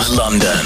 London.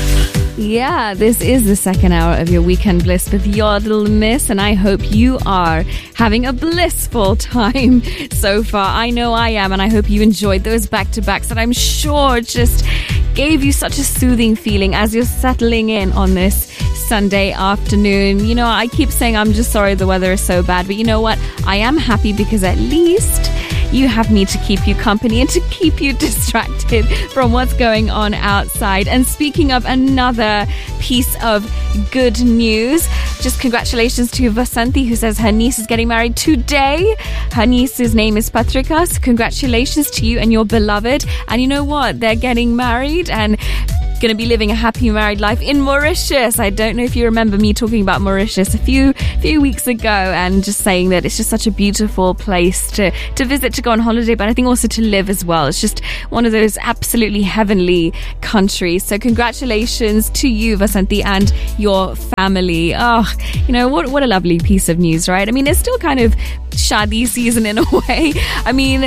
Yeah, this is the second hour of your Weekend Bliss with Yodel Miss, and I hope you are having a blissful time so far. I know I am, and I hope you enjoyed those back-to-backs that I'm sure just gave you such a soothing feeling as you're settling in on this Sunday afternoon. You know, I keep saying I'm just sorry the weather is so bad, but you know what? I am happy because at least you have me to keep you company and to keep you distracted from what's going on outside. And speaking of another piece of good news, just congratulations to Vasanthi, who says her niece is getting married today. Her niece's name is Patrika. So congratulations to you and your beloved. And you know what? They're getting married and going to be living a happy married life in Mauritius. I don't know if you remember me talking about Mauritius a few weeks ago and just saying that it's just such a beautiful place to visit, to go on holiday, but I think also to live as well. It's just one of those absolutely heavenly countries. So congratulations to you, Vasanthi, and your family. Oh, you know, what a lovely piece of news, right? I mean, it's still kind of shadi season in a way. I mean,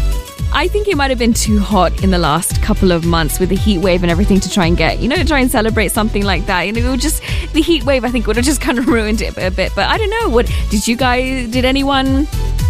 I think it might have been too hot in the last couple of months with the heat wave and everything to try and celebrate something like that. You know, the heat wave, I think, would have just kind of ruined it a bit. But I don't know. Did anyone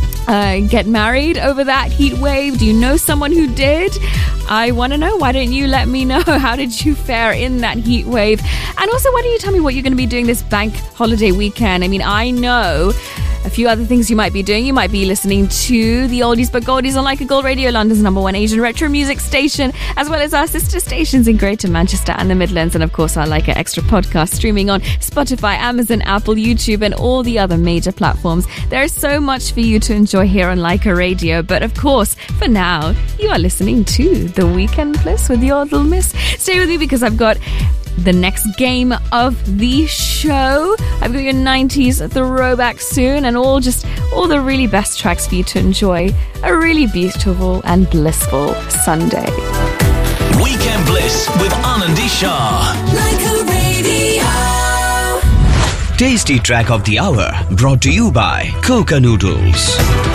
get married over that heat wave? Do you know someone who did? I want to know. Why don't you let me know? How did you fare in that heat wave? And also, why don't you tell me what you're going to be doing this bank holiday weekend? I mean, I know a few other things you might be doing. You might be listening to the Oldies But Goldies on Like a Gold Radio, London's #1 Asian retro music station, as well as our sister stations in Greater Manchester and the Midlands, and of course our Like a Extra podcast streaming on Spotify, Amazon, Apple, YouTube, and all the other major platforms. There is so much for you to enjoy here on Like a Radio, but of course, for now, you are listening to The Weekend Bliss with Yodel Miss. Stay with me because I've got the next game of the show. I've got your 90s throwback soon and all the really best tracks for you to enjoy a really beautiful and blissful Sunday. Weekend Bliss with Anandi Shah. Like a Radio. Tasty track of the hour brought to you by Coca Noodles.